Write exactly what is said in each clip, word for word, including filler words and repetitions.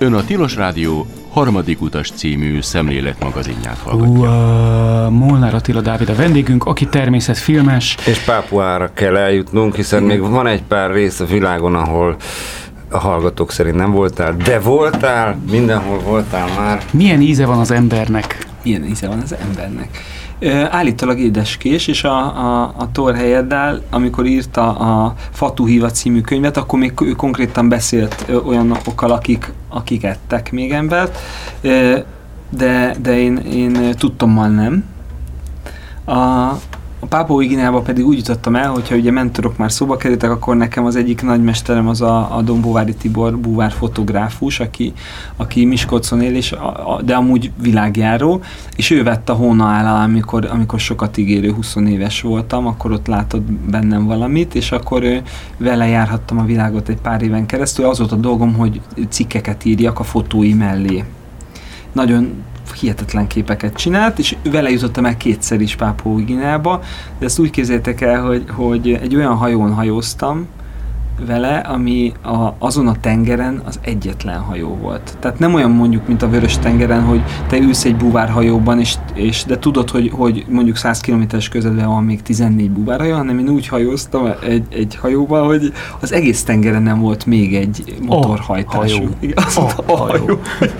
Ön a Tilos Rádió harmadik utas című szemléletmagazinját hallgatja. Uh, Molnár Attila Dávid a vendégünk, aki természetfilmes. És Pápuára kell eljutnunk, hiszen még van egy pár rész a világon, ahol a hallgatók szerint nem voltál, de voltál, mindenhol voltál már. Milyen íze van az embernek? Milyen íze van az embernek? Állítólag édeskés, és a, a, a Thor Heyerdahl, amikor írta a Fatuhiva című könyvet, akkor még ő konkrétan beszélt olyanokkal, akik, akik ettek még embert, de, de én, én tudtommal nem. A, a Pápua Új Guineában pedig úgy jutottam el, hogyha ugye mentorok már szóba kerültek, akkor nekem az egyik nagymesterem az a, a Dombóvári Tibor búvár fotográfus, aki, aki Miskolcon él, és a, a, de amúgy világjáró, és ő vett a hóna alá, amikor, amikor sokat ígérő húsz éves voltam, akkor ott látott bennem valamit, és akkor ő, vele járhattam a világot egy pár éven keresztül. Az volt a dolgom, hogy cikkeket írjak a fotói mellé. Nagyon hihetetlen képeket csinált, és vele jutottam el kétszer is Pápua Új Guineába, de ezt úgy képzeljétek el, hogy, hogy egy olyan hajón hajóztam vele, ami a, azon a tengeren az egyetlen hajó volt. Tehát nem olyan mondjuk, mint a Vörös-tengeren, hogy te ülsz egy búvárhajóban, és, és de tudod, hogy, hogy mondjuk száz kilométeres közelben van még tizennégy búvárhajó, hanem én úgy hajóztam egy, egy hajóban, hogy az egész tengeren nem volt még egy motorhajtású. Oh, Igen, az oh, a hajó.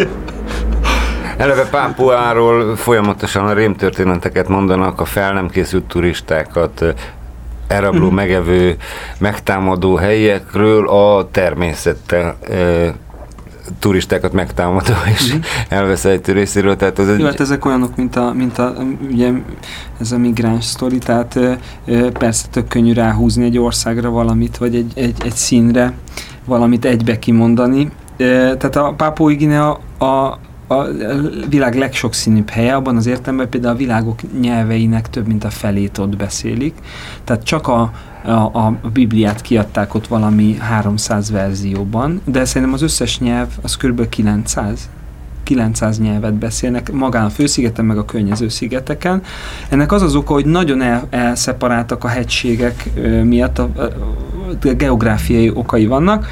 Eleve Pápuáról folyamatosan a rémtörténeteket mondanak, a fel nem készült turistákat, elrabló, mm. megevő, megtámadó helyiekről, a természettel e, turistákat megtámadó és mm. elveszejtő részéről. Tehát az egy... Jó, hát ezek olyanok, mint a, mint a ugye, ez a migráns sztori, tehát e, persze tök könnyű ráhúzni egy országra valamit, vagy egy, egy, egy színre valamit egybe kimondani. E, tehát a Pápua Új Guinea a a világ legsokszínűbb helye, abban az értelemben például a világok nyelveinek több mint a felét ott beszélik. Tehát csak a, a, a Bibliát kiadták ott valami háromszáz verzióban, de szerintem az összes nyelv az kb. kilencszáz. kilencszáz nyelvet beszélnek magán a főszigeten, meg a környező szigeteken. Ennek az az oka, hogy nagyon el, elszeparáltak a hegységek miatt, a, a, a geográfiai okai vannak.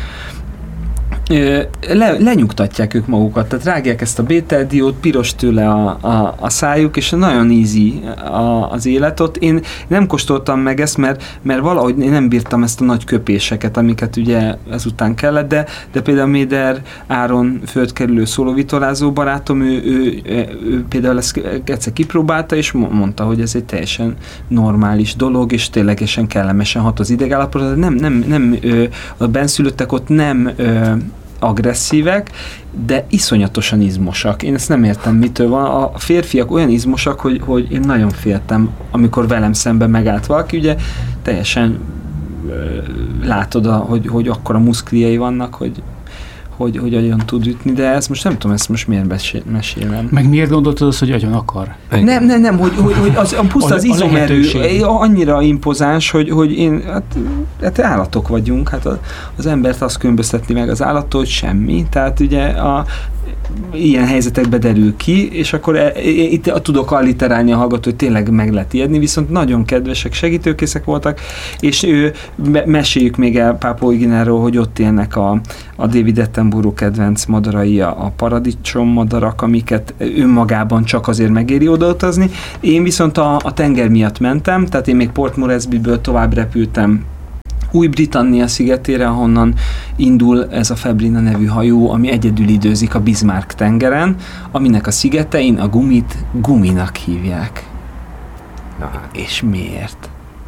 Le, lenyugtatják ők magukat, tehát rágják ezt a bételdiót, piros tőle a, a, a szájuk, és nagyon easy a, az élet ott. Én nem kóstoltam meg ezt, mert, mert valahogy én nem bírtam ezt a nagy köpéseket, amiket ugye ezután kellett, de, de például Méder Áron földkerülő szólóvitorlázó barátom, ő, ő, ő, ő például ezt egyszer kipróbálta, és mondta, hogy ez egy teljesen normális dolog, és ténylegesen kellemesen hat az idegállapot, de nem, nem, nem a benszülöttek ott nem agresszívek, de iszonyatosan izmosak. Én ezt nem értem, mitől van. A férfiak olyan izmosak, hogy, hogy én nagyon féltem, amikor velem szemben megállt valaki, ugye teljesen ö, látod, a, hogy, hogy akkora muszkliai vannak, hogy hogy, hogy agyon tud ütni, de ezt most nem tudom, ezt most miért mesélem. Meg miért gondoltad azt, hogy agyon akar? Nem, nem, nem, hogy, hogy, hogy az, a puszta az izomerő annyira impozáns, hogy, hogy én, hát, hát állatok vagyunk, hát az, az embert azt különböztetni meg az állattól, hogy semmi, tehát ugye a ilyen helyzetekbe derül ki, és akkor e, e, itt tudok alliterálni a hallgató, hogy tényleg meg lehet ijedni, viszont nagyon kedvesek, segítőkészek voltak, és ő, me, meséljük még el Pápua Új Guineáról, hogy ott élnek a, a David Attenborough kedvenc madarai, a, a paradicsom madarak, amiket önmagában csak azért megéri odautazni. Én viszont a, a tenger miatt mentem, tehát én még Port Moresby-ből tovább repültem Új-Britannia szigetére, ahonnan indul ez a Febrina nevű hajó, ami egyedül időzik a Bismarck tengeren, aminek a szigetein a gumit guminak hívják. Na hát. És miért?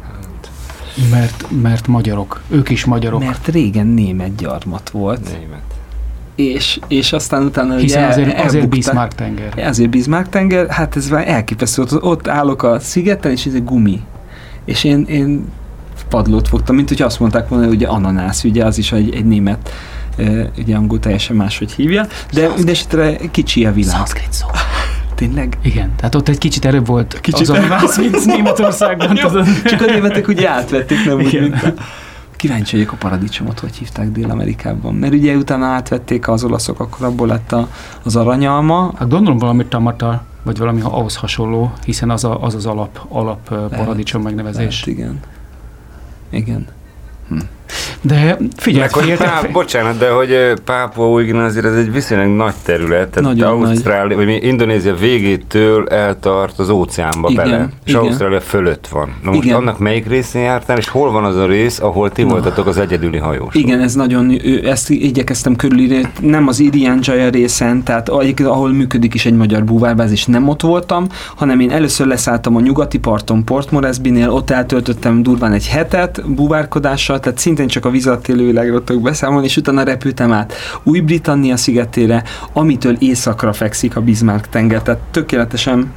Mert, mert magyarok. Ők is magyarok. Mert régen német gyarmat volt. Német. És, és aztán utána hiszen ugye azért, elbukta, azért Bismarck tenger. Azért Bismarck tenger, hát ez már elképesztő. Ott, ott állok a szigeten, és ez egy gumi. És én, én padlót fogtam, mint hogy azt mondták volna, hogy ugye ananász, ugye az is egy, egy német, ugye angol teljesen máshogy hívja, de mindesetre kicsi a világ. Szanszkrit szó. Tényleg? Igen, tehát ott egy kicsit erőbb volt kicsit az ananász, mint Németországban. Csak a németek ugye átvették, nem úgy, mint a... Kíváncsi vagyok a paradicsomot, hogy hívták Dél-Amerikában. Mert ugye utána átvették az olaszok, akkor abból lett a, az aranyalma. Hát gondolom valami tamata, vagy valami ahhoz hasonló, hiszen az a, az, az alap, alap lehet, paradicsom megnevezés. Lehet, igen. Igen. Hm. De figyelj, hogy Pá, bocsánat, de hogy Pápua Új-Guinea azért ez egy viszonylag nagy terület, tehát Ausztrália, vagy Indonézia végétől eltart az óceánba igen, bele, és igen. Ausztrália fölött van. Na most igen. annak melyik részén jártál, és hol van az a rész, ahol ti voltatok az egyedüli hajós? Igen, ez nagyon, ezt igyekeztem körülírni, nem az Irian Jaya részen, tehát ahol működik is egy magyar búvárbázis, nem ott voltam, hanem én először leszálltam a nyugati parton Port Moresby-nél, ott eltöltöttem durván egy hetet búvárkodással, tehát szintén csak a víz alatt élő világról tudok beszámolni, és utána repültem át Új-Britannia szigetére, amitől északra fekszik a Bismarck tenger, tehát tökéletesen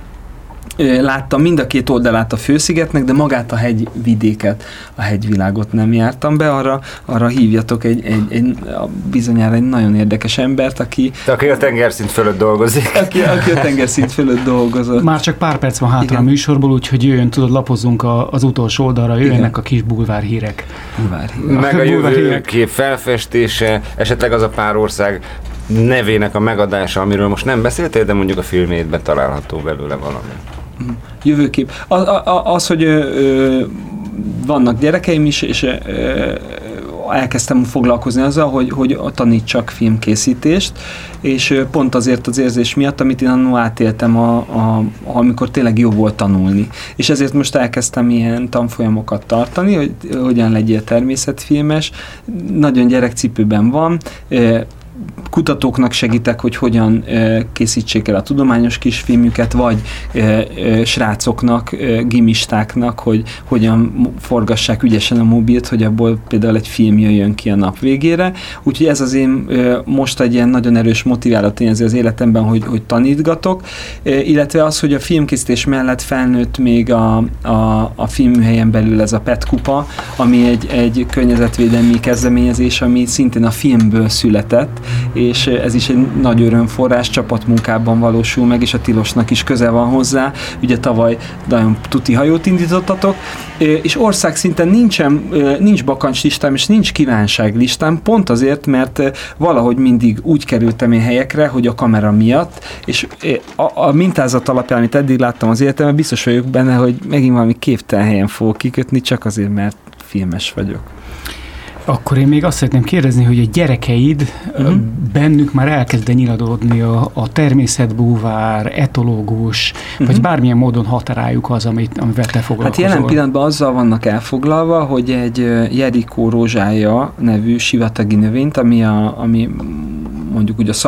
láttam mind a két oldalát a főszigetnek, de magát a hegyvidéket, a hegyvilágot nem jártam be, arra, arra hívjatok egy, egy, egy bizonyára egy nagyon érdekes embert, aki... De aki a tengerszint fölött dolgozik. Aki, aki a tengerszint fölött dolgozott. Már csak pár perc van hátra igen. a műsorból, úgyhogy jöjjön, tudod, lapozzunk a, az utolsó oldalra, jöjjenek igen. a kis bulvárhírek. Bulvárhírek. Meg a jövőkép felfestése, esetleg az a pár ország nevének a megadása, amiről most nem beszéltél, de mondjuk a filmjétben található belőle valami. Jövőkép. Az, az hogy ö, ö, vannak gyerekeim is, és ö, elkezdtem foglalkozni azzal, hogy, hogy tanítsak filmkészítést, és pont azért az érzés miatt, amit én annól átéltem, a, a, amikor tényleg jó volt tanulni. És ezért most elkezdtem ilyen tanfolyamokat tartani, hogy hogyan legyél természetfilmes. Nagyon gyerekcipőben van, kutatóknak segítek, hogy hogyan e, készítsék el a tudományos kisfilmüket, vagy e, e, srácoknak, e, gimistáknak, hogy hogyan forgassák ügyesen a mobilt, hogy abból például egy film jöjjön ki a nap végére. Úgyhogy ez az én e, most egy ilyen nagyon erős motiváló tényező az életemben, hogy, hogy tanítgatok, e, illetve az, hogy a filmkészítés mellett felnőtt még a, a, a filmműhelyen belül ez a pé e té kupa, ami egy, egy környezetvédelmi kezdeményezés, ami szintén a filmből született, és ez is egy nagy örömforrás, csapatmunkában valósul meg, és a Tilosnak is köze van hozzá. Ugye tavaly nagyon tuti hajót indítottatok, és országszinten nincsen, nincs bakancslistám, és nincs kívánságlistám, pont azért, mert valahogy mindig úgy kerültem én helyekre, hogy a kamera miatt, és a, a mintázat alapján, amit eddig láttam az életemben, biztos vagyok benne, hogy megint valami képtelen helyen fogok kikötni, csak azért, mert filmes vagyok. Akkor én még azt szeretném kérdezni, hogy a gyerekeid, uh-huh. bennük már elkezd nyiladódni a, a természetbúvár, etológus, uh-huh. vagy bármilyen módon hat rájuk az, amit, amivel te foglalkozol? Hát jelen pillanatban azzal vannak elfoglalva, hogy egy Jerikó rózsája nevű sivatagi növényt, ami, a, ami mondjuk úgy a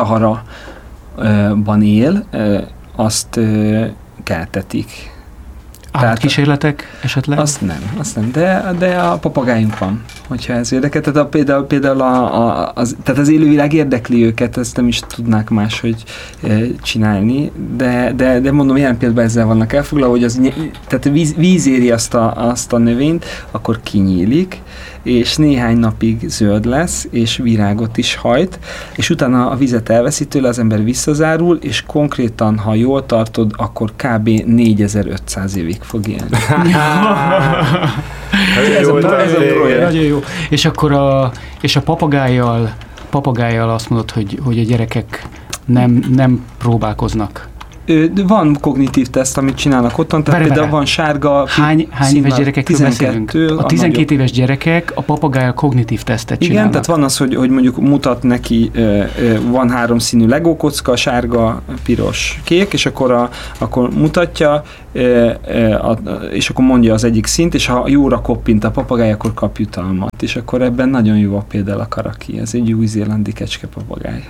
Szaharaban él, azt keltetik. Állatkísérletek esetleg? Azt nem, azt nem, de, de a papagájunk van, hogyha ez érdekel. Tehát a, például, például a, a, az, tehát az élővilág érdekli őket, ezt nem is tudnák máshogy e, csinálni, de, de, de mondom, jelen például ezzel vannak elfoglalva, hogy az, tehát víz, víz éri azt a, azt a növényt, akkor kinyílik, és néhány napig zöld lesz, és virágot is hajt, és utána a vizet elveszi tőle, az ember visszazárul, és konkrétan, ha jól tartod, akkor kb. négyezer-ötszáz évig fog élni. ez, a, ez a projekt. Nagyon jó. És akkor a, és a papagájjal, papagájjal azt mondod, hogy, hogy a gyerekek nem, nem próbálkoznak. Van kognitív teszt, amit csinálnak otthon, tehát például van sárga... Hány, hány éves gyerekekről beszélünk? A tizenkét éves gyerekek a papagájjal kognitív tesztet csinálnak. Igen, tehát van az, hogy, hogy mondjuk mutat neki, van három színű Lego kocka, sárga, piros, kék, és akkor, a, akkor mutatja, és akkor mondja az egyik szint, és ha jóra koppint a papagáj, akkor kap jutalmat, és akkor ebben nagyon jó a például a karaki, ez egy új-zélandi kecske papagáj.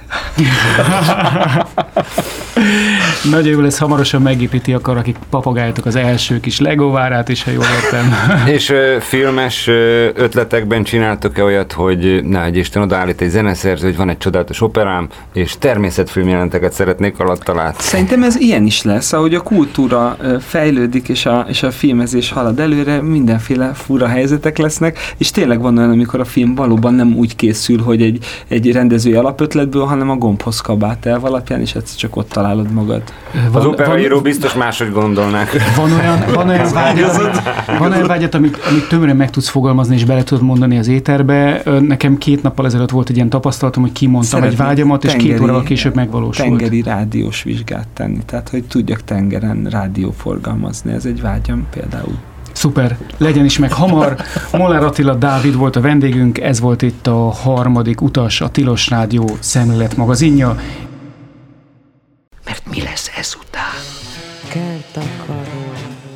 Nagyon jó lesz, hamarosan megépíti a karaki papagájatok az első kis Legóvárát is, ha jól értem. És ö, filmes ö, ötletekben csináltok-e olyat, hogy ne egy Isten odaállít egy zeneszerző, hogy van egy csodálatos operám, és természetfilmjelenteket szeretnék alatta látni? Szerintem ez ilyen is lesz, ahogy a kultúra fejlődik, és a, és a filmezés halad előre, mindenféle fura helyzetek lesznek, és tényleg van olyan, amikor a film valóban nem úgy készül, hogy egy, egy rendezői alapötletből, hanem a gombhoz kabát elv alapján, és egyszer csak ott találod magad. Van, az operaíró biztos máshogy gondolnák. Van olyan, van olyan vágyat, amit, van olyan vágyat amit, amit tömören meg tudsz fogalmazni, és bele tudod mondani az éterbe. Nekem két nappal ezelőtt volt egy ilyen tapasztalatom, hogy kimondtam Szeretném egy vágyamat, tengeri, és két órával később megvalósult. Tengeri rádiós vizsgát tenni, tehát hogy tudjak tengeren rádióforgalmazni, ez egy vágyam például. Szuper, legyen is meg hamar. Molnár Attila Dávid volt a vendégünk, ez volt itt a harmadik utas, a Tilos Rádió szemlélet magazinja. Mert mi lesz ezután? Kertakaró.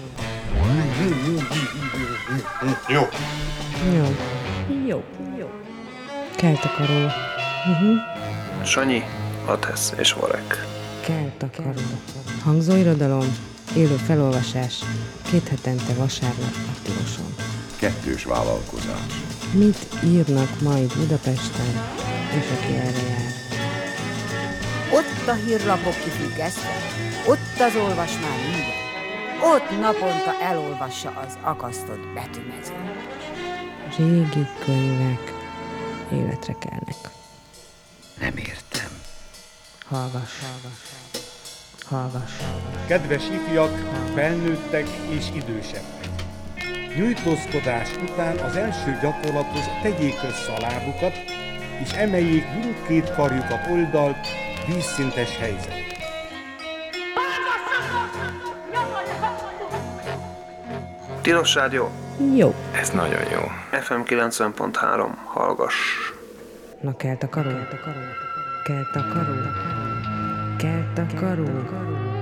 Jó. Jó. Jó. Jó. Kertakaró. Uh-huh. Sanyi, Atesz és Varek. Kertakaró. Hangzóirodalom, élő felolvasás, két hetente vasárnap a Tiloson. Kettős vállalkozás. Mit írnak majd Budapesten, és aki erre jár? Ott a hírlapok kifüggesztve, ott az olvasmány minden. Ott naponta elolvassa az akasztott betűmezőn. Régi könyvek életre kelnek. Nem értem. Hallgass, hallgass, hallgass. Kedves ifjak, felnőttek és idősebbek! Nyújtózkodás után az első gyakorlathoz tegyék össze a lábukat, és emeljék mindkét karjukat oldalt, vízszintes helyzet. Tilos Rádió. Jó. Ez nagyon jó. ef em kilencven pont három. Hallgass. Na kelt a karó. Kelt a karó. Kelt a karó.